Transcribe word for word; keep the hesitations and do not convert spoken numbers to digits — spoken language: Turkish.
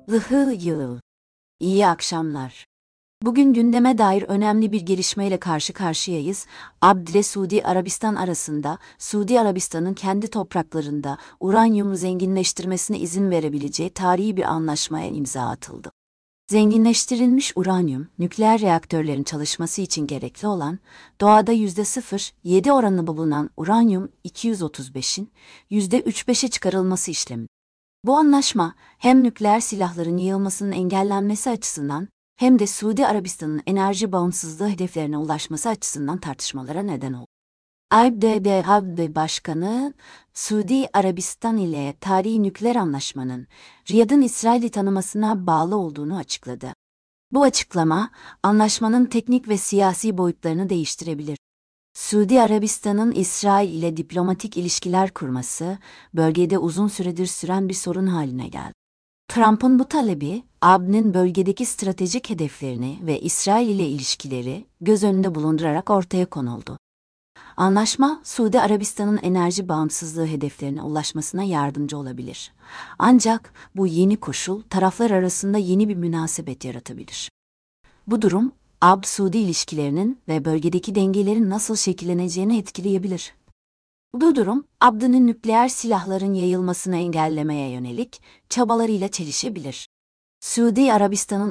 Lıhı yılı. İyi akşamlar. Bugün gündeme dair önemli bir gelişmeyle karşı karşıyayız. Abd ile Suudi Arabistan arasında, Suudi Arabistan'ın kendi topraklarında uranyumu zenginleştirmesine izin verebileceği tarihi bir anlaşmaya imza atıldı. Zenginleştirilmiş uranyum, nükleer reaktörlerin çalışması için gerekli olan, doğada yüzde sıfır virgül yedi oranında bulunan uranyum iki yüz otuz beşin yüzde üç virgül beşe çıkarılması işlemi. Bu anlaşma hem nükleer silahların yayılmasının engellenmesi açısından hem de Suudi Arabistan'ın enerji bağımsızlığı hedeflerine ulaşması açısından tartışmalara neden oldu. A B D Havd Başkanı, Suudi Arabistan ile tarihi nükleer anlaşmanın Riyad'ın İsrail'i tanımasına bağlı olduğunu açıkladı. Bu açıklama, anlaşmanın teknik ve siyasi boyutlarını değiştirebilir. Suudi Arabistan'ın İsrail ile diplomatik ilişkiler kurması, bölgede uzun süredir süren bir sorun haline geldi. Trump'ın bu talebi, A B D'nin bölgedeki stratejik hedeflerini ve İsrail ile ilişkileri göz önünde bulundurarak ortaya konuldu. Anlaşma, Suudi Arabistan'ın enerji bağımsızlığı hedeflerine ulaşmasına yardımcı olabilir. Ancak bu yeni koşul, taraflar arasında yeni bir münasebet yaratabilir. Bu durum, A B D-Suudi ilişkilerinin ve bölgedeki dengelerin nasıl şekilleneceğini etkileyebilir. Bu durum, A B D'nin nükleer silahların yayılmasını engellemeye yönelik çabalarıyla çelişebilir. Suudi Arabistan'ın